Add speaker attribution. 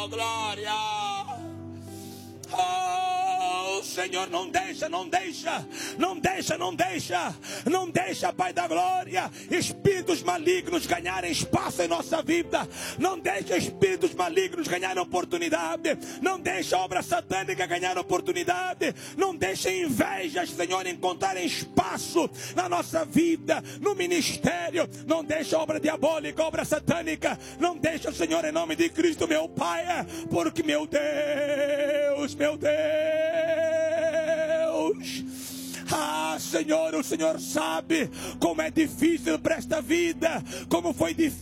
Speaker 1: glória. Oh, Senhor, não deixa, Pai da glória, espíritos malignos ganharem espaço em nossa vida. Não deixa espíritos malignos ganharem oportunidade. Não deixa a obra satânica ganhar oportunidade. Não deixa invejas, Senhor, encontrarem espaço na nossa vida, no ministério. Não deixa a obra diabólica, a obra satânica. Não deixa, Senhor, em nome de Cristo, meu Pai, porque, meu Deus, Senhor, o Senhor sabe como é difícil para esta vida, como foi difícil